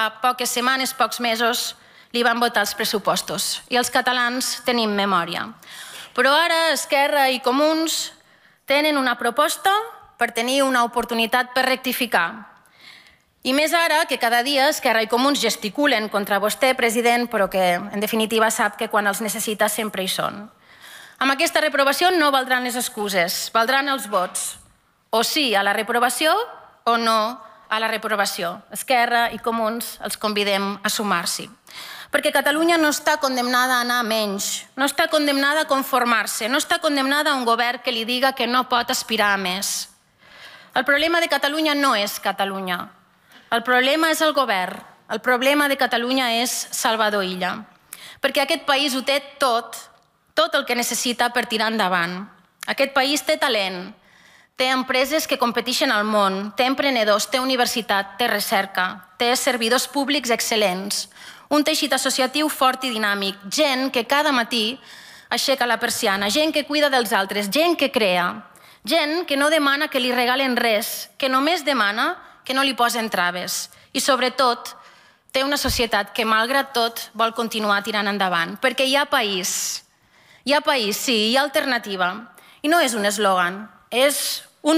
fa poques setmanes, pocs mesos, li van votar els pressupostos i els catalans tenim memòria. Però ara Esquerra i Comuns tenen una proposta per tenir una oportunitat per rectificar. I més ara que cada dia Esquerra i Comuns gesticulen contra vostè, president, però que en definitiva sap que quan els necessita sempre hi són. Amb aquesta reprovació no valdran les excuses, valdran els vots. O sí a la reprovació o no a la reprovació. Esquerra i Comuns els convidem a sumar-s'hi. Perquè Catalunya no està condemnada a anar a menys, no està condemnada a conformar-se, no està condemnada a un govern que li diga que no pot aspirar a més. El problema de Catalunya no és Catalunya. El problema és el govern. El problema de Catalunya és Salvador Illa. Perquè aquest país ho té tot el que necessita per tirar endavant. Aquest país té talent, té empreses que competeixen al món, té emprenedors, té universitat, té recerca, té servidors públics excel·lents, un teixit associatiu fort i dinàmic, gent que cada matí aixeca la persiana, gent que cuida dels altres, gent que crea, gent que no demana que li regalen res, que només demana que no li posen traves. I sobretot, té una societat que, malgrat tot, vol continuar tirant endavant. Perquè hi ha país, sí, hi ha alternativa. I no és un eslògan, és un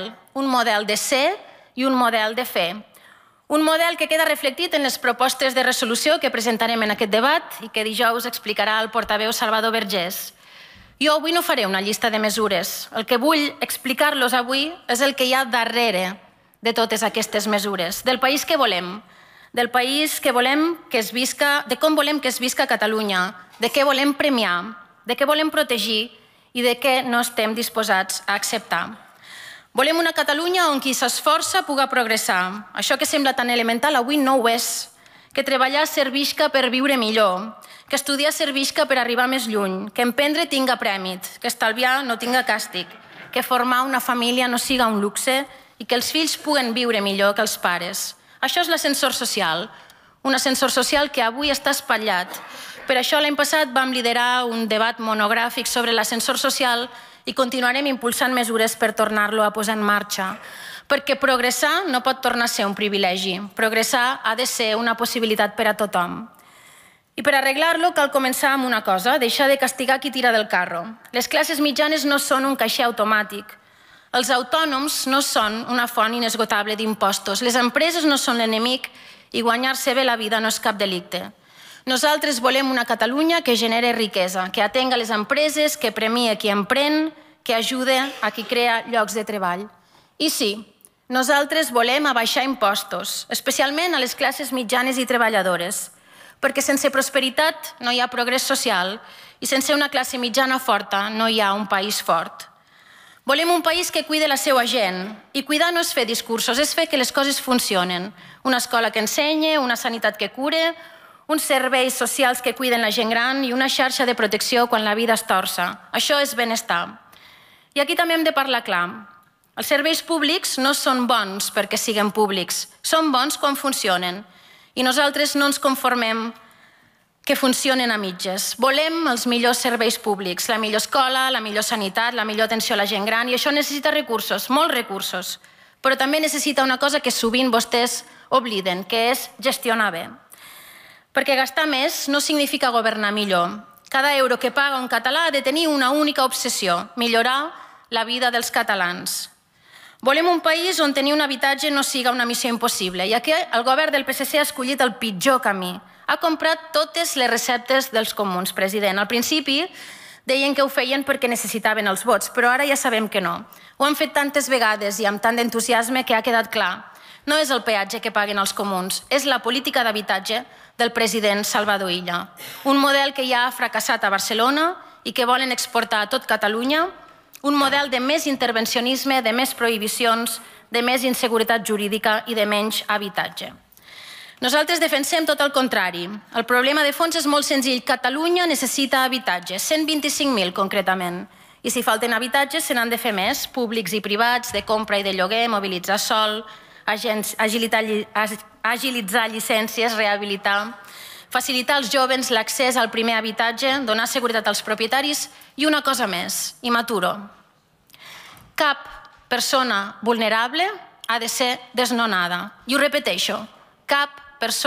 model de ser i un model de fer. Un model que queda reflectit en les propostes de resolució que presentarem en aquest debat i que dijous explicarà el portaveu Salvador Vergés. Jo avui no faré una llista de mesures. El que vull explicar-los avui és el que hi ha darrere de totes aquestes mesures, del país que volem, del país que volem que es visca, de com volem que es visca a Catalunya, de què volem premiar, de què volem protegir i de què no estem disposats a acceptar. Volem una Catalunya on qui s'esforça puga progressar. Això que sembla tan elemental avui no ho és. Que treballar servisca per viure millor, que estudiar servisca per arribar més lluny, que emprendre tinga prèmit, que estalviar no tinga càstig, que formar una família no siga un luxe i que els fills puguen viure millor que els pares. Això és l'ascensor social, un ascensor social que avui està espatllat. Per això l'any passat vam liderar un debat monogràfic sobre l'ascensor social i continuarem impulsant mesures per tornar-lo a posar en marxa. Perquè progressar no pot tornar a ser un privilegi. Progressar ha de ser una possibilitat per a tothom. I per arreglar-lo cal començar amb una cosa, deixar de castigar qui tira del carro. Les classes mitjanes no són un caixer automàtic. Els autònoms no són una font inesgotable d'impostos. Les empreses no són l'enemic i guanyar-se bé la vida no és cap delicte. Nosaltres volem una Catalunya que genere riquesa, que atenga les empreses, que premie qui emprèn, que ajude a qui crea llocs de treball. I sí, nosaltres volem abaixar impostos, especialment a les classes mitjanes i treballadores, perquè sense prosperitat no hi ha progrés social i sense una classe mitjana forta no hi ha un país fort. Volem un país que cuide la seva gent, i cuidar no és fer discursos, és fer que les coses funcionen. Una escola que ensenye, una sanitat que cure, uns serveis socials que cuiden la gent gran i una xarxa de protecció quan la vida es torça. Això és benestar. I aquí també hem de parlar clar. Els serveis públics no són bons perquè siguin públics, són bons quan funcionen. I nosaltres no ens conformem que funcionen a mitges. Volem els millors serveis públics, la millor escola, la millor sanitat, la millor atenció a la gent gran, i això necessita recursos, molts recursos. Però també necessita una cosa que sovint vostès obliden, que és gestionar bé. Perquè gastar més no significa governar millor. Cada euro que paga un català ha de tenir una única obsessió, millorar la vida dels catalans. Volem un país on tenir un habitatge no siga una missió impossible, i aquí el govern del PSC ha escollit el pitjor camí. Ha comprat totes les receptes dels comuns, president. Al principi deien que ho feien perquè necessitaven els vots, però ara ja sabem que no. Ho han fet tantes vegades i amb tant d'entusiasme que ha quedat clar. No és el peatge que paguen els comuns, és la política d'habitatge del president Salvador Illa. Un model que ja ha fracassat a Barcelona i que volen exportar a tot Catalunya, un model de més intervencionisme, de més prohibicions, de més inseguretat jurídica i de menys habitatge. Nosaltres defensem tot el contrari. El problema de fons és molt senzill. Catalunya necessita habitatges, 125.000 concretament. I si falten habitatges, se n'han de fer més, públics i privats, de compra i de lloguer, mobilitzar sòl, agilitzar llicències, rehabilitar, facilitar als jóvens l'accés al primer habitatge, donar seguretat als propietaris i una cosa més, i m'aturo. Cap persona vulnerable ha de ser desnonada. I ho repeteixo, cap persona